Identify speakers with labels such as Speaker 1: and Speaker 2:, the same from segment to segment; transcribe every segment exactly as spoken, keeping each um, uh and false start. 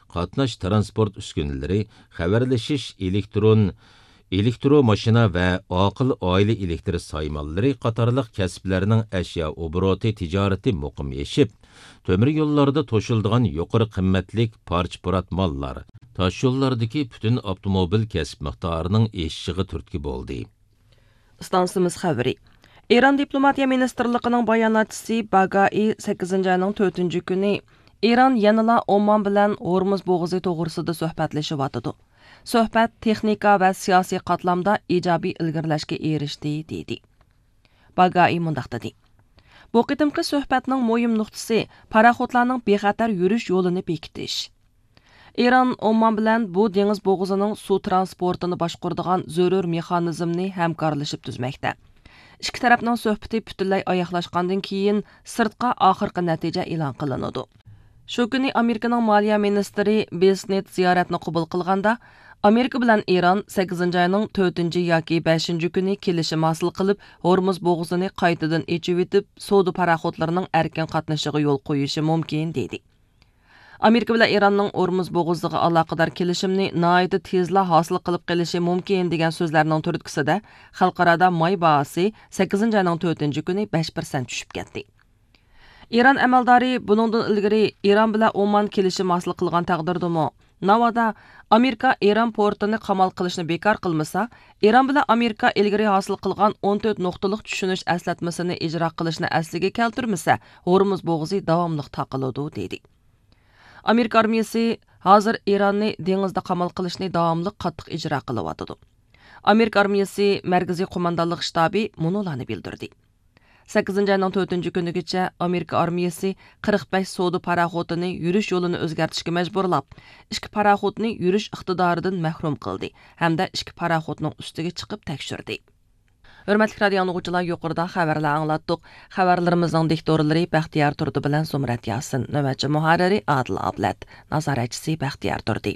Speaker 1: qatnash transport uskunaları, xabarlashish elektron elektro mashina va aql oila elektr saymallari qatorliq kasblarning ashyo obroti tijorati muqim eshib, temir yo'llarda to'shildigan yuqori qimmatlik parch-purat mollar, tosh yo'llardagi butun avtomobil kasb miqdorining eshishiga turtki bo'ldi.
Speaker 2: Stansimiz xabari. İran Diplomatiya Ministerliğinin bayonotchisi Bagai sakkizinchi ayning to'rtinchi kuni İran yanıla Oman bilan Hormuz bo'g'ozi to'g'risida suhbatlashib o'tdi. Suhbat texnika va siyosiy qatlamda ijobiy ilgirlashga erishdi dedi. Bagai mundaq dedi. Bu qitimqi suhbatning muhim nuqtasi paraxotlarning bexatar yurish yo'lini bekitish. İran Oman bilan bu dengiz bo'g'ozining suv transportini boshqaradigan zarur mexanizmni hamkorlashib tuzmoqda. İki tarafning suhbati butunlay oyoqlashgandan keyin sirtqa oxirgi natija e'lon qilinadi. Shu kuni Amerikaning moliya ministri Besnet ziyoratni qabul qilganda, Amerika bilan İran sakkizinchi ayning to'rtinchi yoki beshinchi kuni kelishim hosil qilib, Hormuz bo'g'ozini qaytadan echib etib, savdo paraxotlarining erkin qatnashiga yo'l qo'yishi mumkin dedi. Amerika bilan İranning Hormuz bo'g'oziga aloqador kelishimni nihoyat tezla hosil qilib qilishi mumkin degan so'zlarning turtkisida xalqarada may bahosi sakkizinchi ayning to'rtinchi kuni besh persent tushib ketdi. İran amaldori buningdan ilgari İran bilan Oman kelishim hosil qilgan taqdirdami, navada Amerika İran portini qamal qilishni bekor qilmasa, İran bilan Amerika ilgari hosil qilgan o'n to'rt nuqtalik tushunish eslatmasini ijro qilishni asliga keltirmasa, Hormuz bo'g'ozi davomli taqiladi dedi. Amerika armiyasi hozir İranni dengizda qamal qilishni davomli qattiq ijro qilyapti. Amerika armiyasi markaziy qo'mondonlik shtabi munolarni bildirdi. sakkizinchi ayning to'rtinchi kunigacha Amerika armiyasi qirq besh savdo paraxotini yurish yo'lini o'zgartirishga majburlab, ikki paraxotni yurish iqtidoridan mahrum qildi hamda ikki paraxotning ustiga chiqib tekshirdi. Hörmətli radio dinləyicilər, yuqorida xəbərlər anlatdıq. Xəbərlərimizin diktorları Bəxtiyar Turdi bilan Zumrat Yasin, növbətçi müharriri Adil Ablat, nazoratçisi Bəxtiyar Turdi.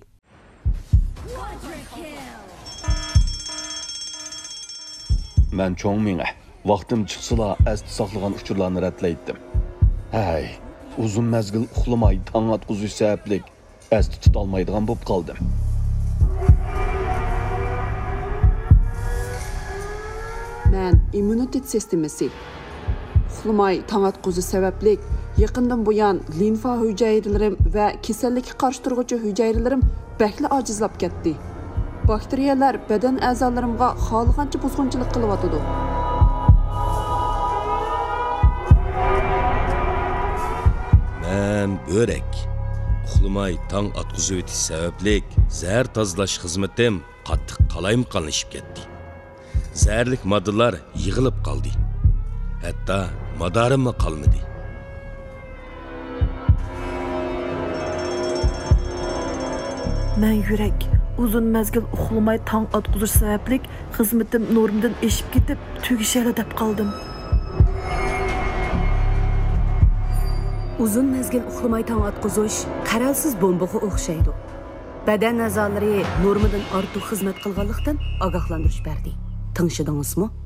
Speaker 3: Mən çoğ minə vaqtim çıxsıla əsti saxlayan uçurlarını rədləyitdim. Hey, uzun məzgil uxlamay tan atqızış səbəblik əsti tutalmaydıgan bob qaldım.
Speaker 4: Mən immunitet sistemisi uxlamay tan atqızış səbəblik yaqından buyan linfa hüceyrələrim və kasallikka qarşı turğucu hüceyrələrim bəkli acizlab ketdi. Bakteriyalar bədən əzalarımğa xalığanca buzğunçılıq qılıvatıdı.
Speaker 5: Mən börək, uxlamay tan atqızı ötüş səbəblik zəhər tazlaş xizmətim qattiq qalayımqanlaşıb ketdi. Zəhərlik maddalar yığılıb qaldı. Hətta madarım qalmadı.
Speaker 6: Mən yürək, uzun məzgil uxlamay tan atqızış səbəblik xizmətim normdan eşib ketib tügüşələ dəb qaldım.
Speaker 7: Uzun məzgil uxlamay tan atqızış qaralsız bombaga o'xshaydi. Bədən əzaları normadan ortiq xizmət qilganlikdan ogohlantirish berdi. Tanışdingizmi?